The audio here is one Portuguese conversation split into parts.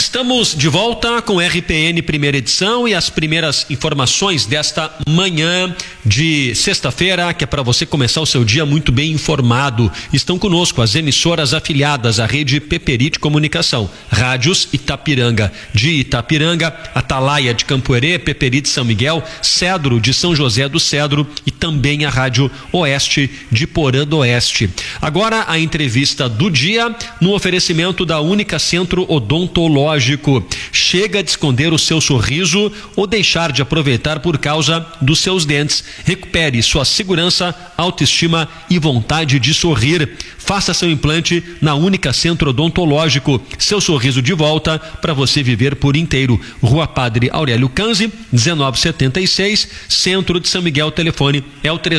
Estamos de volta com RPN primeira edição e as primeiras informações desta manhã de sexta-feira, que é para você começar o seu dia muito bem informado. Estão conosco as emissoras afiliadas à rede Peperite Comunicação, Rádios Itapiranga de Itapiranga, Atalaia de Campoerê, Peperite São Miguel, Cedro de São José do Cedro e também a Rádio Oeste de Porã do Oeste. Agora a entrevista do dia no oferecimento da Única Centro Odontológico. Chega de esconder o seu sorriso ou deixar de aproveitar por causa dos seus dentes. Recupere sua segurança, autoestima e vontade de sorrir. Faça seu implante na Única Centro Odontológico. Seu sorriso de volta para você viver por inteiro. Rua Padre Aurélio Canzi, 1976, Centro de São Miguel. Telefone é o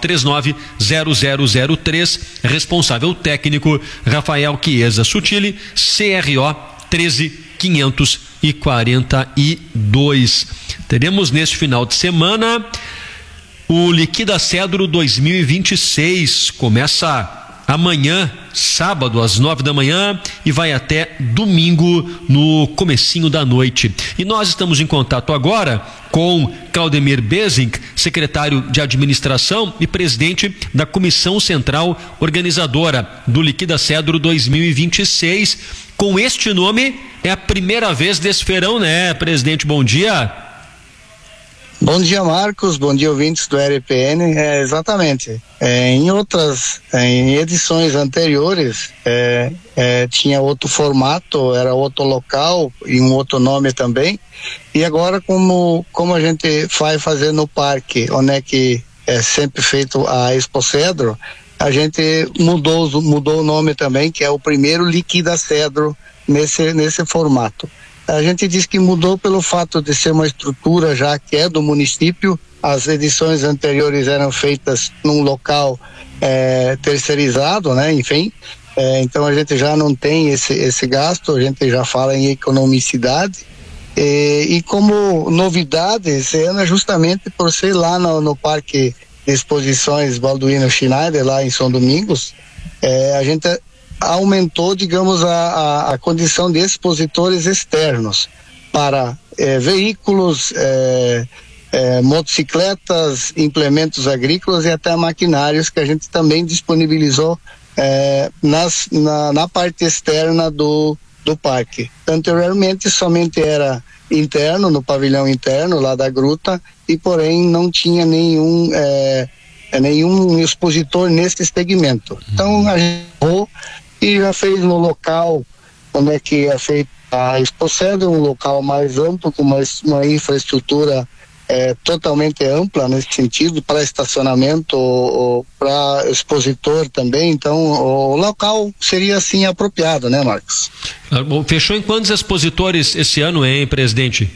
3939-0003. Responsável técnico Rafael Chiesa Sutili, CRO 13542. Teremos neste final de semana o Liquida Cedro 2026. Começa amanhã, sábado, às 9 da manhã e vai até domingo no comecinho da noite. E nós estamos em contato agora com Claudemir Bezink, secretário de administração e presidente da Comissão Central Organizadora do Liquida Cedro 2026. Com este nome, é a primeira vez desse feirão, né, presidente? Bom dia. Bom dia, Marcos. Bom dia, ouvintes do RPN. Exatamente. Em edições anteriores, tinha outro formato, era outro local e um outro nome também. E agora, como a gente vai fazer no parque, onde é que é sempre feito a Expo Cedro, a gente mudou o nome também, que é o primeiro Liquida Cedro nesse formato. A gente diz que mudou pelo fato de ser uma estrutura já que é do município. As edições anteriores eram feitas num local terceirizado, né? Enfim, então a gente já não tem esse gasto, a gente já fala em economicidade. E como novidade, esse ano é justamente por ser lá no Parque de Exposições Balduino Schneider, lá em São Domingos, a gente aumentou, digamos, a condição de expositores externos para veículos, motocicletas, implementos agrícolas e até maquinários, que a gente também disponibilizou na parte externa do parque. Anteriormente somente era interno, no pavilhão interno lá da gruta, e porém não tinha nenhum expositor nesse segmento. Então a gente e já fez no local onde é que é feita a Expo Cedro, um local mais amplo, com uma infraestrutura totalmente ampla nesse sentido, para estacionamento ou para expositor também. Então o local seria assim apropriado, né, Marcos? Fechou em quantos expositores esse ano, hein, presidente?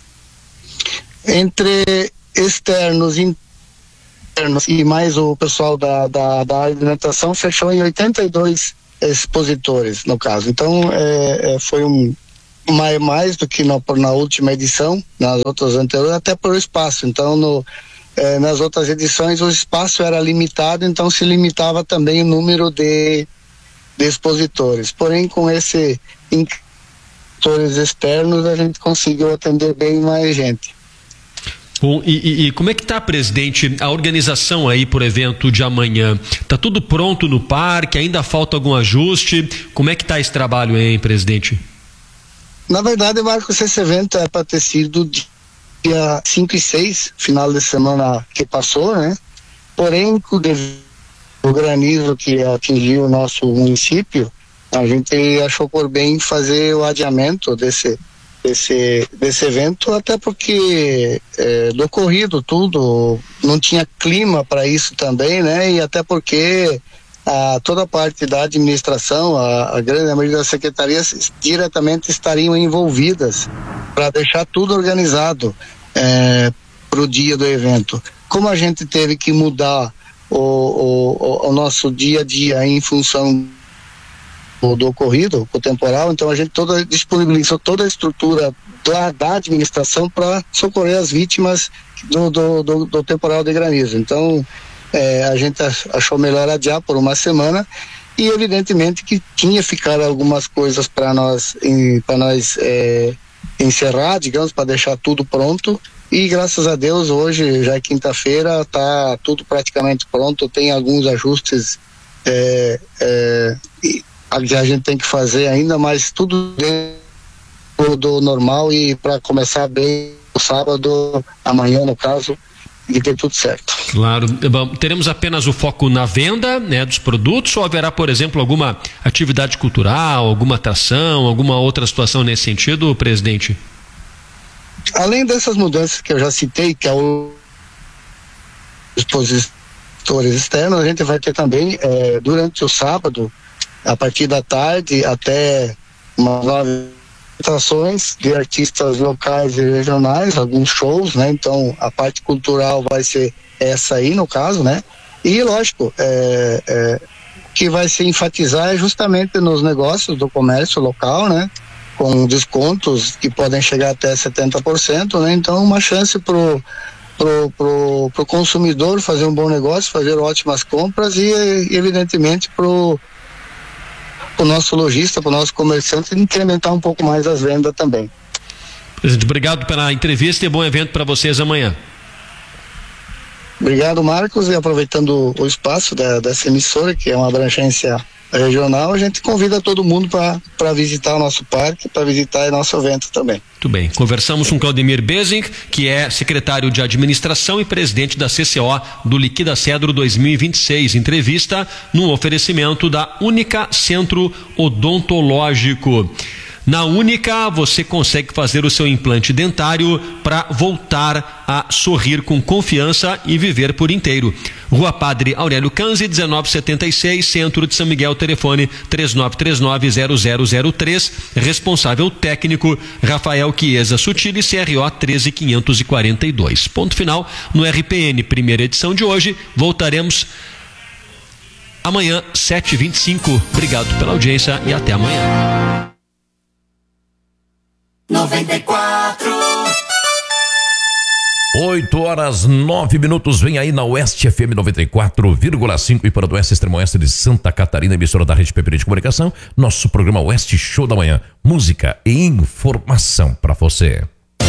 Entre externos e internos e mais o pessoal da alimentação, fechou em 82 expositores, no caso. Então foi mais do que na última edição, nas outras anteriores, até por espaço. Então nas outras edições o espaço era limitado, então se limitava também o número de expositores. Porém, com expositores externos, a gente conseguiu atender bem mais gente. Bom, e como é que está, presidente, a organização aí por evento de amanhã? Está tudo pronto no parque? Ainda falta algum ajuste? Como é que está esse trabalho, hein, presidente? Na verdade, Marcos, esse evento é para ter sido dia 5 e 6, final de semana que passou, né? Porém, o granizo que atingiu o nosso município, a gente achou por bem fazer o adiamento desse evento, até porque do ocorrido tudo, não tinha clima para isso também, né? E até porque toda a parte da administração, a grande maioria das secretarias diretamente estariam envolvidas para deixar tudo organizado para o dia do evento. Como a gente teve que mudar o nosso dia a dia em função do ocorrido, o temporal, então a gente disponibilizou toda a estrutura da administração para socorrer as vítimas do temporal de granizo. Então a gente achou melhor adiar por uma semana e evidentemente que tinha ficado algumas coisas para nós encerrar, digamos, para deixar tudo pronto, e graças a Deus hoje, já é quinta-feira, tá tudo praticamente pronto. Tem alguns ajustes que a gente tem que fazer ainda, mas tudo dentro do normal, e para começar bem no sábado, amanhã no caso, e ter tudo certo. Claro. Bom, teremos apenas o foco na venda, né, dos produtos, ou haverá, por exemplo, alguma atividade cultural, alguma atração, alguma outra situação nesse sentido, presidente? Além dessas mudanças que eu já citei, que é o expositores externos, a gente vai ter também durante o sábado, a partir da tarde até umas 9 atrações de artistas locais e regionais, alguns shows, né? Então a parte cultural vai ser essa aí no caso, né? E lógico, que vai se enfatizar justamente nos negócios do comércio local, né? Com descontos que podem chegar até 70%, né? Então uma chance pro consumidor fazer um bom negócio, fazer ótimas compras, e evidentemente pro nosso lojista, pro nosso comerciante, incrementar um pouco mais as vendas também. Presidente, obrigado pela entrevista e bom evento para vocês amanhã. Obrigado, Marcos, e aproveitando o espaço dessa emissora, que é uma abrangência regional, a gente convida todo mundo para visitar o nosso parque, para visitar o nosso evento também. Muito bem, conversamos com Claudemir Bezing, que é secretário de administração e presidente da CCO do Liquida Cedro 2026. Entrevista no oferecimento da Única Centro Odontológico. Na Única, você consegue fazer o seu implante dentário para voltar a sorrir com confiança e viver por inteiro. Rua Padre Aurélio Canzi, 1976, Centro de São Miguel, telefone 3939-0003, responsável técnico Rafael Chiesa Sutili, CRO 13542. Ponto final no RPN, primeira edição de hoje. Voltaremos amanhã, 7h25. Obrigado pela audiência e até amanhã. 94. 8h09. Vem aí na Oeste FM 94,5 e para o Oeste Extremo Oeste de Santa Catarina, emissora da Rede PPD de Comunicação. Nosso programa Oeste Show da Manhã. Música e informação para você.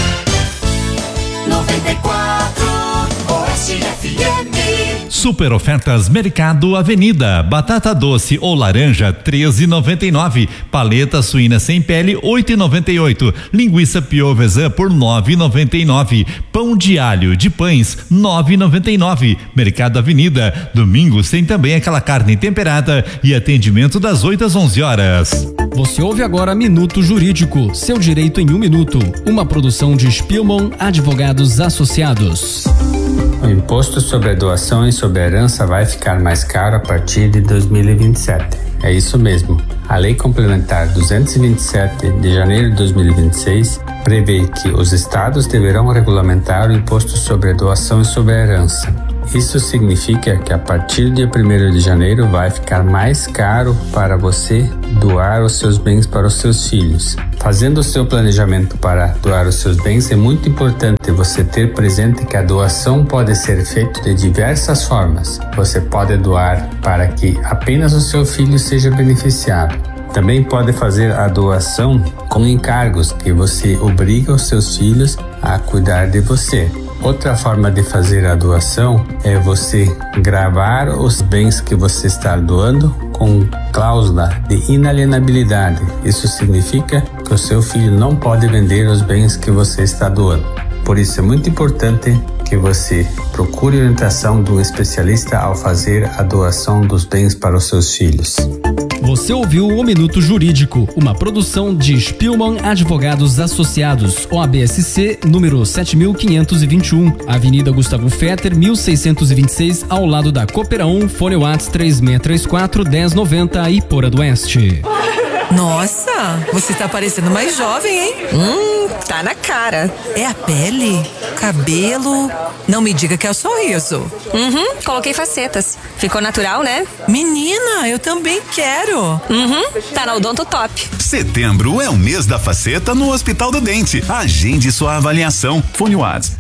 94 Oeste FM. Super ofertas Mercado Avenida. Batata doce ou laranja 13,99. Paleta suína sem pele 8,98. Linguiça pieuvesã por 9,99. Pão de alho de pães 9,99. Mercado Avenida. Domingos tem também aquela carne temperada e atendimento das 8 às 11 horas. Você ouve agora Minuto Jurídico, seu direito em 1 minuto. Uma produção de Spielmann Advogados Associados. O imposto sobre a doação e sobre a herança vai ficar mais caro a partir de 2027. É isso mesmo. A Lei Complementar 227 de janeiro de 2026 prevê que os estados deverão regulamentar o imposto sobre a doação e sobre a herança. Isso significa que a partir do dia 1º de janeiro vai ficar mais caro para você doar os seus bens para os seus filhos. Fazendo o seu planejamento para doar os seus bens, é muito importante você ter presente que a doação pode ser feita de diversas formas. Você pode doar para que apenas o seu filho seja beneficiado. Também pode fazer a doação com encargos que você obriga os seus filhos a cuidar de você. Outra forma de fazer a doação é você gravar os bens que você está doando com cláusula de inalienabilidade. Isso significa que o seu filho não pode vender os bens que você está doando. Por isso é muito importante que você procure orientação de um especialista ao fazer a doação dos bens para os seus filhos. Você ouviu o Minuto Jurídico, uma produção de Spielmann Advogados Associados, OABSC, número 7521, Avenida Gustavo Fetter, 1626, ao lado da Coopera 1, Fone Whats 3634-1090, Iporã do Oeste. Nossa, você tá parecendo mais jovem, hein? Tá na cara. É a pele? Cabelo? Não me diga que é o sorriso. Coloquei facetas. Ficou natural, né? Menina, eu também quero. Tá na Odonto Top. Setembro é o mês da faceta no Hospital do Dente. Agende sua avaliação. Fone WhatsApp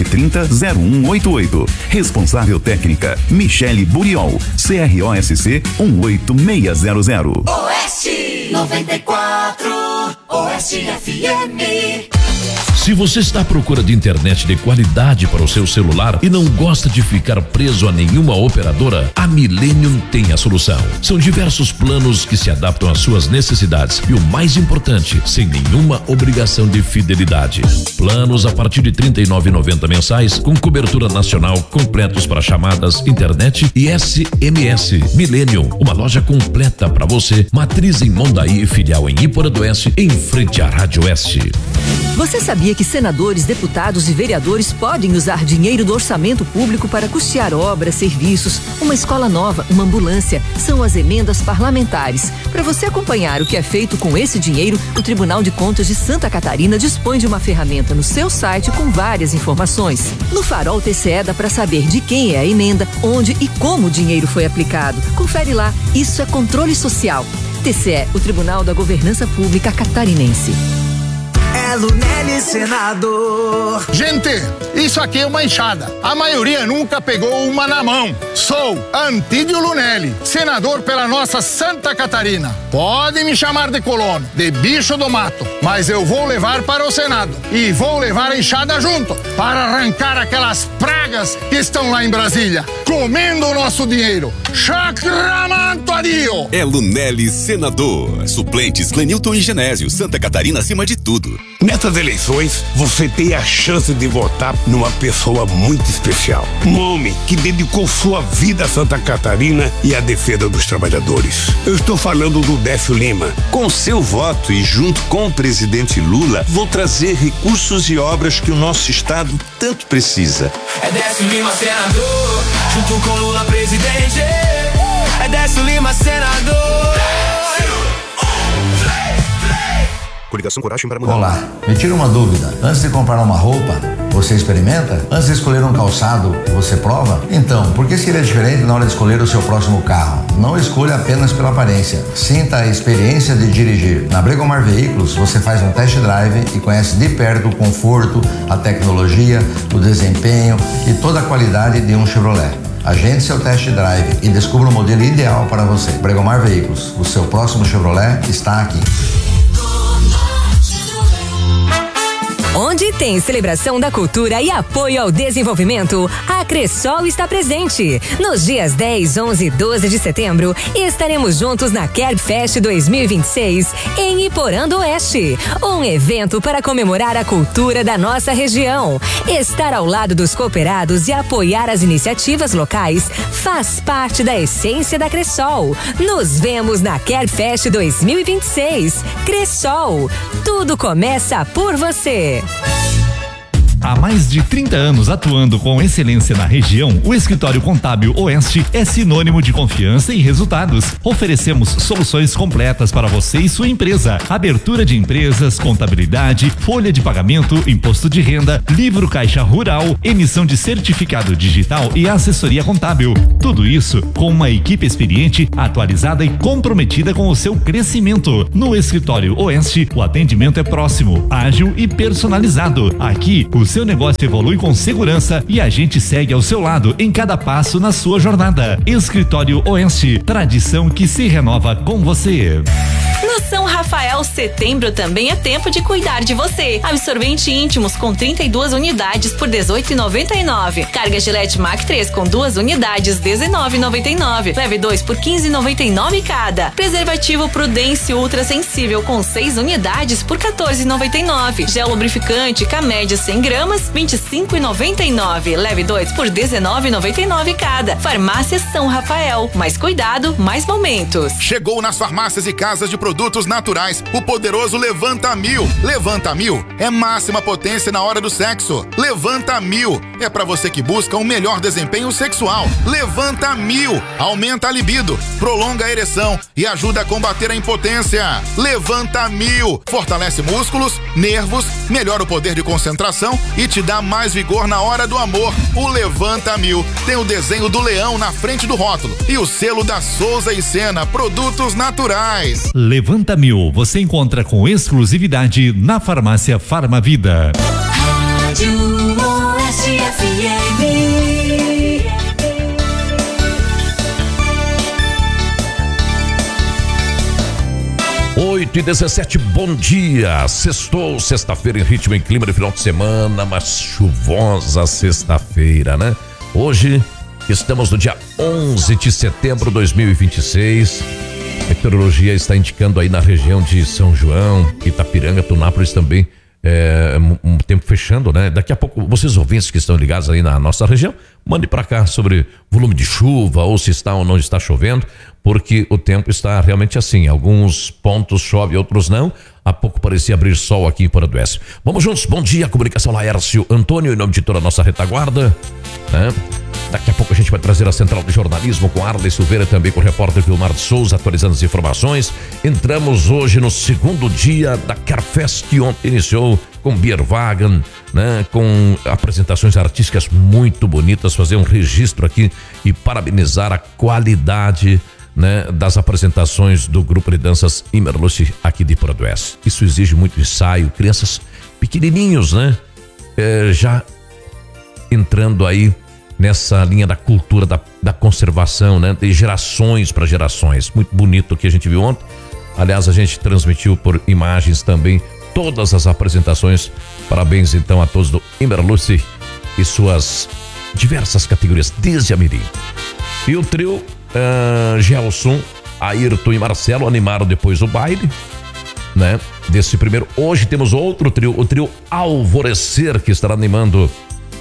2030-0188. Responsável técnica Michele Buriol. CROSC 18600. Oeste 94, Oeste FM. Se você está à procura de internet de qualidade para o seu celular e não gosta de ficar preso a nenhuma operadora, a Millennium tem a solução. São diversos planos que se adaptam às suas necessidades e o mais importante, sem nenhuma obrigação de fidelidade. Planos a partir de R$ 39,90 mensais, com cobertura nacional, completos para chamadas, internet e SMS. Millennium, uma loja completa para você, matriz em Mondaí e filial em Iporã do Oeste, em frente à Rádio Oeste. Você sabia que senadores, deputados e vereadores podem usar dinheiro do orçamento público para custear obras, serviços, uma escola nova, uma ambulância? São as emendas parlamentares. Para você acompanhar o que é feito com esse dinheiro, o Tribunal de Contas de Santa Catarina dispõe de uma ferramenta no seu site com várias informações. No Farol TCE dá para saber de quem é a emenda, onde e como o dinheiro foi aplicado. Confere lá, isso é controle social. TCE, o Tribunal da Governança Pública Catarinense. É Lunelli Senador. Gente, isso aqui é uma enxada. A maioria nunca pegou uma na mão. Sou Antídio Lunelli, senador pela nossa Santa Catarina. Pode me chamar de colono, de bicho do mato, mas eu vou levar para o Senado e vou levar a enxada junto para arrancar aquelas pragas que estão lá em Brasília, comendo o nosso dinheiro. Chacramanto adio! É Lunelli Senador. Suplentes Clenilton e Genésio. Santa Catarina acima de tudo. Nessas eleições, você tem a chance de votar numa pessoa muito especial. Um homem que dedicou sua vida a Santa Catarina e à defesa dos trabalhadores. Eu estou falando do Décio Lima. Com seu voto e junto com o presidente Lula, vou trazer recursos e obras que o nosso estado tanto precisa. É Décio Lima senador, junto com Lula presidente. É Décio Lima senador. Coligação Coragem para Mudar. Olá, me tira uma dúvida. Antes de comprar uma roupa, você experimenta? Antes de escolher um calçado, você prova? Então, por que seria diferente na hora de escolher o seu próximo carro? Não escolha apenas pela aparência. Sinta a experiência de dirigir. Na Bregomar Veículos, você faz um test drive e conhece de perto o conforto, a tecnologia, o desempenho e toda a qualidade de um Chevrolet. Agende seu test drive e descubra o modelo ideal para você. Bregomar Veículos, o seu próximo Chevrolet está aqui. Onde tem celebração da cultura e apoio ao desenvolvimento, a Cressol está presente. Nos dias 10, 11 e 12 de setembro, estaremos juntos na Kerb Fest 2026 em Iporã do Oeste. Um evento para comemorar a cultura da nossa região. Estar ao lado dos cooperados e apoiar as iniciativas locais faz parte da essência da Cressol. Nos vemos na Kerb Fest 2026. Cressol, tudo começa por você. Há mais de 30 anos atuando com excelência na região, o Escritório Contábil Oeste é sinônimo de confiança e resultados. Oferecemos soluções completas para você e sua empresa. Abertura de empresas, contabilidade, folha de pagamento, imposto de renda, livro caixa rural, emissão de certificado digital e assessoria contábil. Tudo isso com uma equipe experiente, atualizada e comprometida com o seu crescimento. No Escritório Oeste, o atendimento é próximo, ágil e personalizado. Aqui, o seu negócio evolui com segurança e a gente segue ao seu lado em cada passo na sua jornada. Escritório Oeste, tradição que se renova com você. No São Rafael, setembro também é tempo de cuidar de você. Absorvente íntimos com 32 unidades por R$18,99. Carga Gillette Mac 3 com 2 unidades, R$19,99. Leve 2 por R$15,99 cada. Preservativo Prudence Ultra Sensível com 6 unidades por R$14,99. Gel lubrificante Camédia 100 gramas, R$25,99. Leve 2 por R$19,99 cada. Farmácia São Rafael. Mais cuidado, mais momentos. Chegou nas farmácias e casas de produtos naturais o poderoso Levanta 1000. Levanta 1000 é máxima potência na hora do sexo. Levanta 1000 é para você que busca um melhor desempenho sexual. Levanta 1000, aumenta a libido, prolonga a ereção e ajuda a combater a impotência. Levanta 1000, fortalece músculos, nervos, melhora o poder de concentração e te dá mais vigor na hora do amor. O Levanta 1000 tem o desenho do leão na frente do rótulo e o selo da Souza e Sena Produtos Naturais. Levanta 1000, você encontra com exclusividade na farmácia Farmavida. Rádio Oeste FM. 8h17, bom dia. Sextou, sexta-feira em ritmo e clima de final de semana, mas chuvosa sexta-feira, né? Hoje estamos no dia 11 de setembro de 2026. A meteorologia está indicando aí na região de São João, Itapiranga, Tunápolis também, um tempo fechando, né? Daqui a pouco, vocês ouvintes que estão ligados aí na nossa região, mande para cá sobre volume de chuva, ou se está ou não está chovendo, porque o tempo está realmente assim, alguns pontos chove, outros não. Há pouco parecia abrir sol aqui em Porto Oeste. Vamos juntos, bom dia, comunicação Laércio Antônio, em nome de toda a nossa retaguarda, né? Daqui a pouco a gente vai trazer a central de jornalismo com Arley Silveira, também com o repórter Vilmar de Souza, atualizando as informações. Entramos hoje no segundo dia da Carfest, que ontem iniciou com Bierwagen, né? Com apresentações artísticas muito bonitas, fazer um registro aqui e parabenizar a qualidade, né, das apresentações do grupo de danças Imerluce aqui de Porto Oeste. Isso exige muito ensaio, crianças pequenininhos, né? Já entrando aí nessa linha da cultura da conservação, né? De gerações para gerações. Muito bonito o que a gente viu ontem. Aliás, a gente transmitiu por imagens também todas as apresentações. Parabéns então a todos do Imerluce e suas diversas categorias, desde a mirim. E o trio Gelson, Ayrton e Marcelo animaram depois o baile, né? Desse primeiro. Hoje temos outro trio, o trio Alvorecer, que estará animando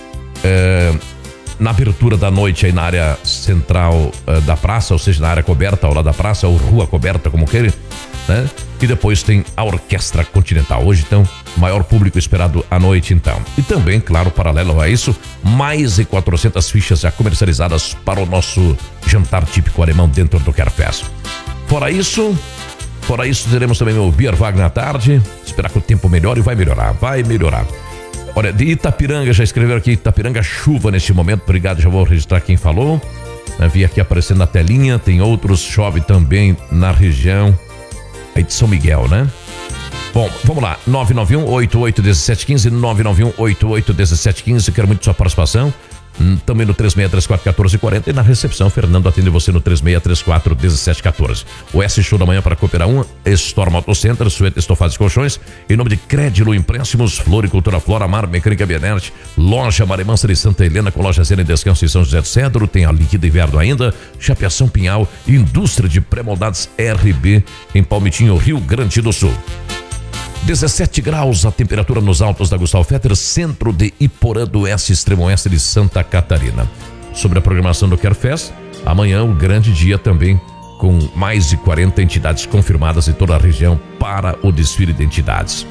na abertura da noite aí na área central da praça, ou seja, na área coberta ao lado da praça, ou rua coberta, como queira, né? E depois tem a Orquestra Continental. Hoje, então, maior público esperado à noite, então. E também, claro, paralelo a isso, mais de 400 fichas já comercializadas para o nosso jantar típico alemão dentro do Carfest. Fora isso, teremos também o Bierwagen à tarde. Esperar que o tempo melhore e vai melhorar. Olha, de Itapiranga, já escreveram aqui, Itapiranga, chuva neste momento. Obrigado, já vou registrar quem falou. Vi aqui aparecendo na telinha, tem outros, chove também na região aí de São Miguel, né? Bom, vamos lá, 991-88-1715, 991-88-1715, quero muito sua participação. Também no 3634-1440 e na recepção, Fernando atende você no 3634-1714. O S Show da manhã para Cooperar 1, Storm Auto Center, Suete Estofados e Colchões, em nome de Crédilo Empréstimos, Floricultura Flora, Mar, Mecânica Bienerte, Loja Maremansa de Santa Helena com loja Zena e Descanso em São José do Cedro, tem a Líquida Inverno ainda, Chapeação Pinhal, Indústria de Pré-moldados RB em Palmitinho, Rio Grande do Sul. 17 graus a temperatura nos altos da Gustavo Fetter, centro de Iporã do Oeste, extremo oeste de Santa Catarina. Sobre a programação do Carfest, amanhã um grande dia também, com mais de 40 entidades confirmadas em toda a região para o desfile de entidades.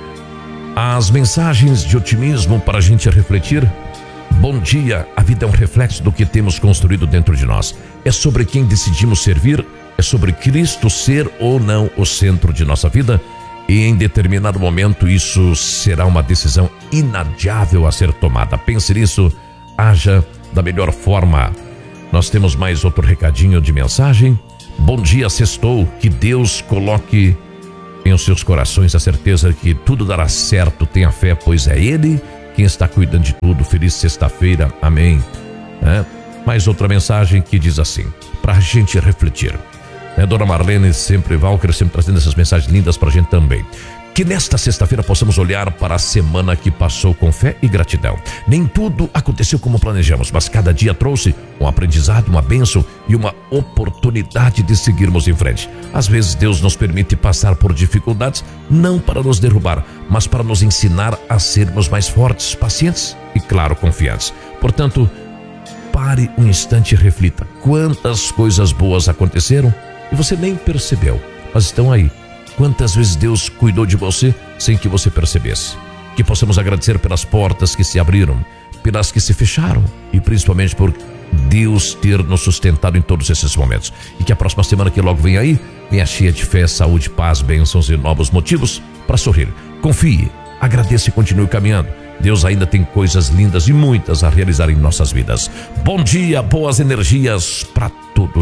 As mensagens de otimismo para a gente refletir. Bom dia, a vida é um reflexo do que temos construído dentro de nós. É sobre quem decidimos servir, é sobre Cristo ser ou não o centro de nossa vida. E em determinado momento isso será uma decisão inadiável a ser tomada. Pense nisso, haja da melhor forma. Nós temos mais outro recadinho de mensagem. Bom dia, sextou, que Deus coloque em os seus corações a certeza que tudo dará certo. Tenha fé, pois é Ele quem está cuidando de tudo. Feliz sexta-feira, amém. Mais outra mensagem que diz assim, para a gente refletir. Dona Marlene sempre trazendo essas mensagens lindas pra gente também. Que nesta sexta-feira possamos olhar para a semana que passou com fé e gratidão. Nem tudo aconteceu como planejamos, mas cada dia trouxe um aprendizado, uma bênção e uma oportunidade de seguirmos em frente. Às vezes Deus nos permite passar por dificuldades, não para nos derrubar, mas para nos ensinar a sermos mais fortes, pacientes e, claro, confiantes. Portanto, pare um instante e reflita. Quantas coisas boas aconteceram e você nem percebeu, mas estão aí. Quantas vezes Deus cuidou de você sem que você percebesse. Que possamos agradecer pelas portas que se abriram, pelas que se fecharam e principalmente por Deus ter nos sustentado em todos esses momentos. E que a próxima semana que logo vem aí, venha cheia de fé, saúde, paz, bênçãos e novos motivos para sorrir. Confie, agradeça e continue caminhando. Deus ainda tem coisas lindas e muitas a realizar em nossas vidas. Bom dia, boas energias para todo